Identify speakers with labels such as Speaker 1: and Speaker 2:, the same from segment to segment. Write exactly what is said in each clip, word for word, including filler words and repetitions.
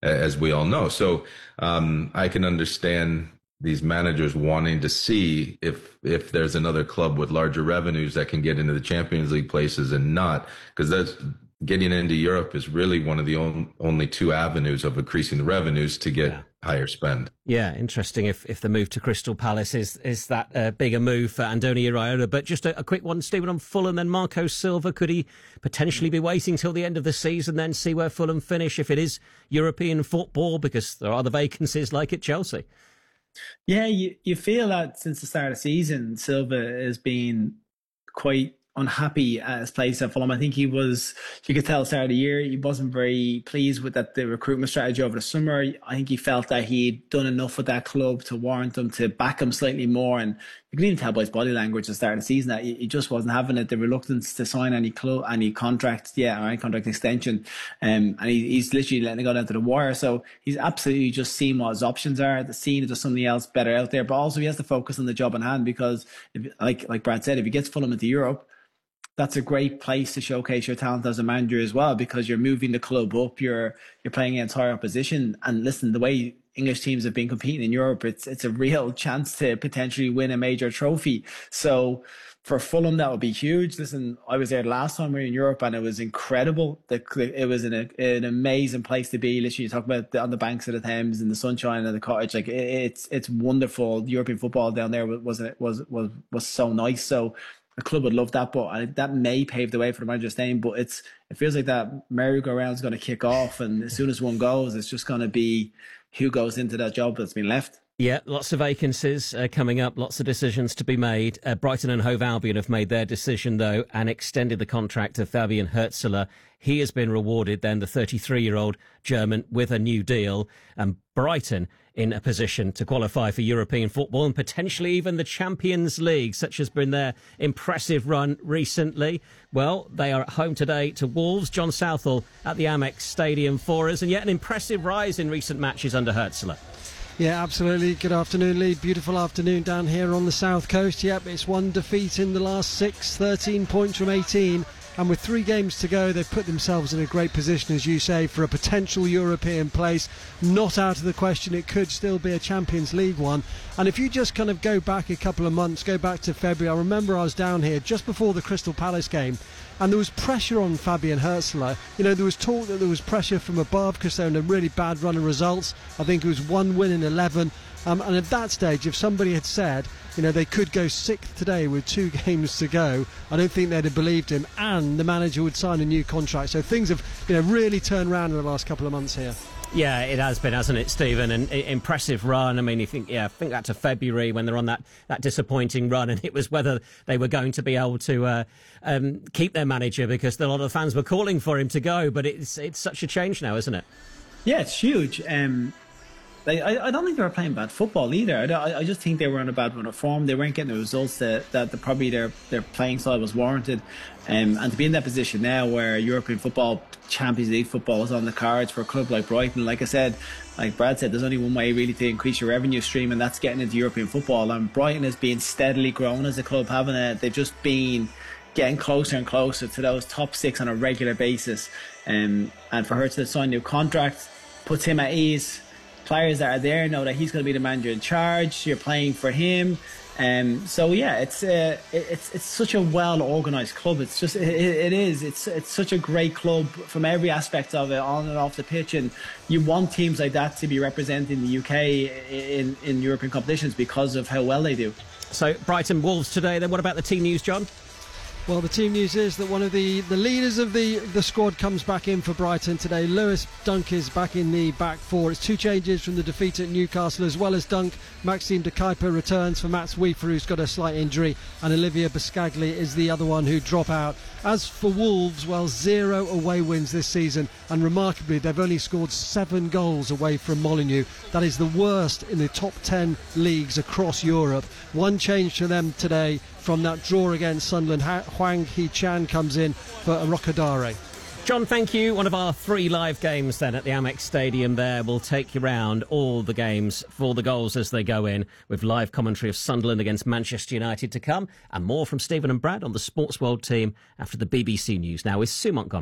Speaker 1: as we all know. So um, I can understand these managers wanting to see if if there's another club with larger revenues that can get into the Champions League places and not, because that's getting into Europe is really one of the on, only two avenues of increasing the revenues to get yeah. higher spend.
Speaker 2: Yeah, interesting if, if the move to Crystal Palace is is that uh, bigger move for Andoni Iraola. But just a, a quick one, Stephen, on Fulham, then Marco Silva. Could he potentially be waiting till the end of the season, then see where Fulham finish if it is European football, because there are the vacancies like at Chelsea?
Speaker 3: Yeah, you, you feel that since the start of the season, Silva has been quite unhappy at his place at Fulham. I think he was, you could tell at the start of the year, he wasn't very pleased with that the recruitment strategy over the summer. I think he felt that he'd done enough with that club to warrant them to back him slightly more. And you can even tell by his body language at the start of the season that he just wasn't having it, the reluctance to sign any club, any contract, yeah, or any contract extension. Um, and he, he's literally letting it go down to the wire. So he's absolutely just seeing what his options are, the seeing if there's something else better out there. But also he has to focus on the job in hand, because if, like, like Brad said, if he gets Fulham into Europe, that's a great place to showcase your talent as a manager as well, because you're moving the club up, you're you're playing against higher opposition. And listen, the way English teams have been competing in Europe, it's it's a real chance to potentially win a major trophy. So for Fulham, that would be huge. Listen, I was there the last time we were in Europe, and it was incredible. It was an, an amazing place to be. Literally, you talk about the, on the banks of the Thames in the sunshine and the cottage. Like it, it's it's wonderful. European football down there was was was was, was so nice. So the club would love that, but I, that may pave the way for the manager staying. But it's it feels like that merry-go-round is going to kick off, and as soon as one goes, it's just going to be who goes into that job that's been left.
Speaker 2: Yeah, lots of vacancies uh, coming up, lots of decisions to be made. Uh, Brighton and Hove Albion have made their decision, though, and extended the contract of Fabian Hürzeler. He has been rewarded, then, the thirty-three-year-old German, with a new deal. And Brighton in a position to qualify for European football and potentially even the Champions League, such has been their impressive run recently. Well, they are at home today to Wolves. John Southall at the Amex Stadium for us, and yet an impressive rise in recent matches under Hürzeler.
Speaker 4: Yeah, absolutely. Good afternoon, Lee. Beautiful afternoon down here on the south coast. Yep, it's one defeat in the last six, thirteen points from eighteen. And with three games to go, they've put themselves in a great position, as you say, for a potential European place. Not out of the question, it could still be a Champions League one. And if you just kind of go back a couple of months, go back to February, I remember I was down here just before the Crystal Palace game, and there was pressure on Fabian Hürzeler. You know, there was talk that there was pressure from above because they're in a really bad run of results. I think it was one win in eleven. Um, and at that stage, if somebody had said, you know, they could go sixth today with two games to go, I don't think they'd have believed him, and the manager would sign a new contract. So things have, you know, really turned around in the last couple of months here.
Speaker 2: Yeah, it has been, hasn't it, Stephen? An impressive run. I mean, you think, yeah, think back to February when they're on that, that disappointing run, and it was whether they were going to be able to uh, um, keep their manager, because a lot of the fans were calling for him to go. But it's it's such a change now, isn't it?
Speaker 3: Yeah, it's huge. Um, Like, I, I don't think they were playing bad football either. I, I just think they were on a bad run of form. They weren't getting the results that, that the, probably their, their playing style was warranted. Um, and to be in that position now where European football, Champions League football is on the cards for a club like Brighton, like I said, like Brad said, there's only one way really to increase your revenue stream, and that's getting into European football. And Brighton has been steadily growing as a club, haven't it? They've just been getting closer and closer to those top six on a regular basis. Um, and for her to sign a new contract puts him at ease. Players that are there know that he's going to be the manager in charge. You're playing for him, um, so yeah, it's uh, it's it's such a well organised club. It's just it, it is. It's it's such a great club from every aspect of it, on and off the pitch. And you want teams like that to be representing the U K in in European competitions because of how well they do.
Speaker 2: So Brighton Wolves today. Then what about the team news, John?
Speaker 4: Well, the team news is that one of the, the leaders of the, the squad comes back in for Brighton today. Lewis Dunk is back in the back four. It's two changes from the defeat at Newcastle. As well as Dunk, Maxime de Kuyper returns for Mats Wiefer, who's got a slight injury, and Olivia Biscagli is the other one who drop out. As for Wolves, well, zero away wins this season, and remarkably, they've only scored seven goals away from Molineux. That is the worst in the top ten leagues across Europe. One change to them today from that draw against Sunderland. Hwang Hee-chan comes in for Rocadare.
Speaker 2: John, thank you. One of our three live games then at the Amex Stadium there will take you round all the games for the goals as they go in, with live commentary of Sunderland against Manchester United to come, and more from Stephen and Brad on the Sports World team after the B B C News now with Sue Montgomery.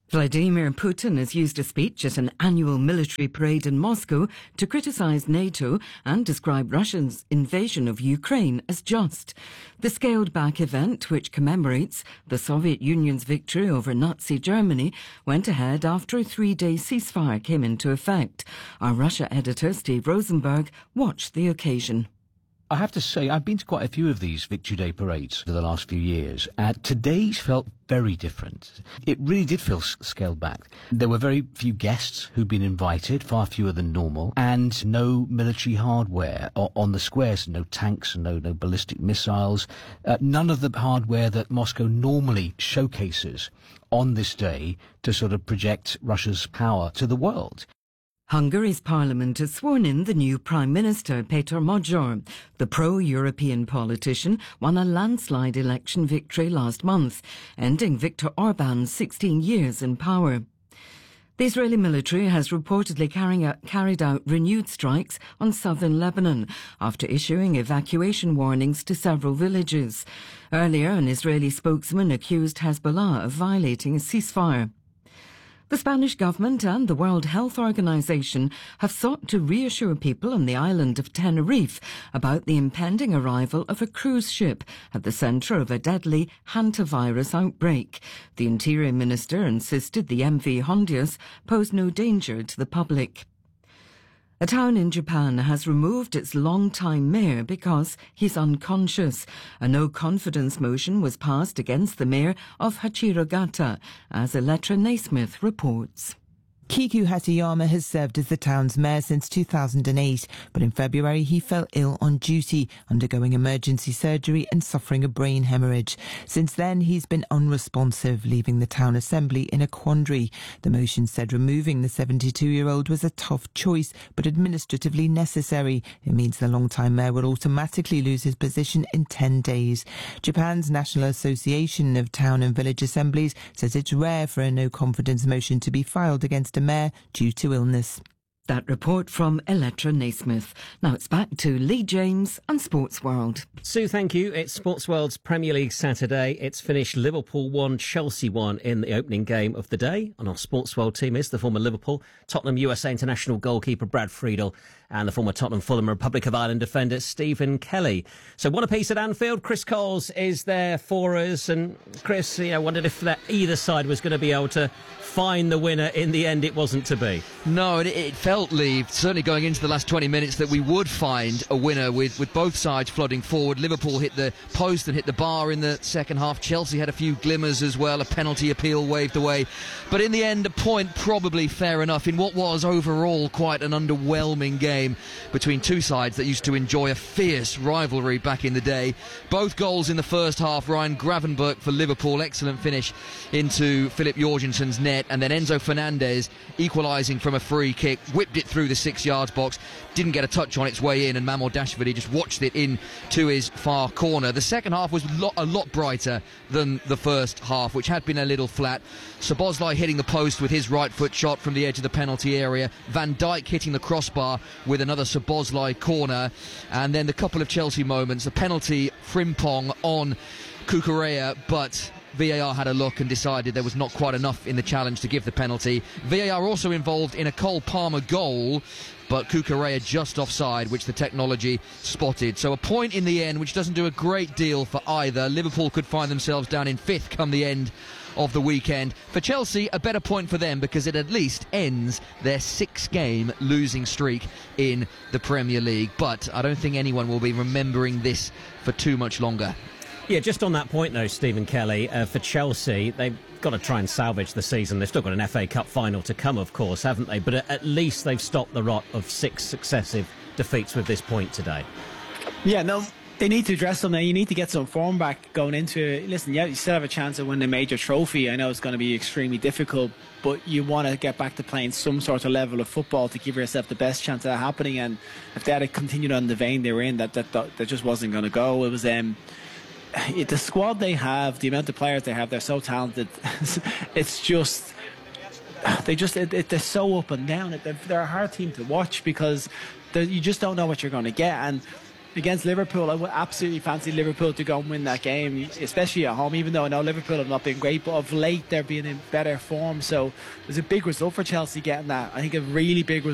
Speaker 5: Vladimir Putin has used a speech at an annual military parade in Moscow to criticize NATO and describe Russia's invasion of Ukraine as just. The scaled-back event, which commemorates the Soviet Union's victory over Nazi Germany, went ahead after a three-day ceasefire came into effect. Our Russia editor, Steve Rosenberg, watched the occasion.
Speaker 6: I have to say, I've been to quite a few of these Victory Day parades for the last few years, and today's felt very different. It really did feel scaled back. There were very few guests who'd been invited, far fewer than normal, and no military hardware on the squares, no tanks, no, no ballistic missiles, uh, none of the hardware that Moscow normally showcases on this day to sort of project Russia's power to the world.
Speaker 5: Hungary's parliament has sworn in the new Prime Minister, Péter Magyar. The pro-European politician won a landslide election victory last month, ending Viktor Orban's sixteen years in power. The Israeli military has reportedly carrying out, carried out renewed strikes on southern Lebanon after issuing evacuation warnings to several villages. Earlier, an Israeli spokesman accused Hezbollah of violating a ceasefire. The Spanish government and the World Health Organization have sought to reassure people on the island of Tenerife about the impending arrival of a cruise ship at the centre of a deadly hantavirus outbreak. The Interior Minister insisted the M V Hondius posed no danger to the public. A town in Japan has removed its long-time mayor because he's unconscious. A no-confidence motion was passed against the mayor of Hachirogata, as Elettra Naismith reports.
Speaker 7: Kiku Hatayama has served as the town's mayor since two thousand eight, but in February he fell ill on duty, undergoing emergency surgery and suffering a brain hemorrhage. Since then, he's been unresponsive, leaving the town assembly in a quandary. The motion said removing the seventy-two-year-old was a tough choice, but administratively necessary. It means the long-time mayor will automatically lose his position in ten days. Japan's National Association of Town and Village Assemblies says it's rare for a no-confidence motion to be filed against a mayor due to illness.
Speaker 5: That report from Elettra Naismith. Now it's back to Lee James and Sports World.
Speaker 2: Sue, thank you. It's Sports World's Premier League Saturday. It's finished Liverpool one, Chelsea one in the opening game of the day. And our Sports World team is the former Liverpool, Tottenham U S A international goalkeeper Brad Friedel and the former Tottenham Fulham Republic of Ireland defender Stephen Kelly. So one apiece at Anfield. Chris Coles is there for us. And Chris, you know, wondered if that either side was going to be able to find the winner. In the end, it wasn't to be.
Speaker 8: No, it, it felt, Lee, certainly going into the last twenty minutes, that we would find a winner with, with both sides flooding forward. Liverpool hit the post and hit the bar in the second half. Chelsea had a few glimmers as well, a penalty appeal waved away. But in the end, a point probably fair enough in what was overall quite an underwhelming game between two sides that used to enjoy a fierce rivalry back in the day. Both goals in the first half, Ryan Gravenberch for Liverpool, excellent finish into Philip Jorgensen's net, and then Enzo Fernandez equalising from a free kick, whipped it through the six yards box, didn't get a touch on its way in, and Mamardashvili just watched it in to his far corner. The second half was lo- a lot brighter than the first half, which had been a little flat. Szoboszlai hitting the post with his right foot shot from the edge of the penalty area, Van Dijk hitting the crossbar with another Szoboszlai corner, and then the couple of Chelsea moments, the penalty Frimpong on Cucurella, but V A R had a look and decided there was not quite enough in the challenge to give the penalty. V A R also involved in a Cole Palmer goal, but Cucurella just offside, which the technology spotted. So a point in the end, which doesn't do a great deal for either. Liverpool could find themselves down in fifth come the end of the weekend. For Chelsea, a better point for them because it at least ends their six-game losing streak in the Premier League. But I don't think anyone will be remembering this for too much longer.
Speaker 2: Yeah, just on that point, though, Stephen Kelly, uh, for Chelsea, they've got to try and salvage the season. They've still got an F A Cup final to come, of course, haven't they? But at least they've stopped the rot of six successive defeats with this point today.
Speaker 3: Yeah, no, they need to address something. You need to get some form back going into it. Listen, yeah, you still have a chance of winning a major trophy. I know it's going to be extremely difficult, but you want to get back to playing some sort of level of football to give yourself the best chance of that happening. And if they had continued on the vein they were in, that that, that, that just wasn't going to go. It was... um. The squad they have, the amount of players they have, they're so talented. It's just, they just, it, it, they're so up and down. They're, they're a hard team to watch because you just don't know what you're going to get. And against Liverpool, I would absolutely fancy Liverpool to go and win that game, especially at home, even though I know Liverpool have not been great, but of late they're being in better form. So there's a big result for Chelsea getting that. I think a really big result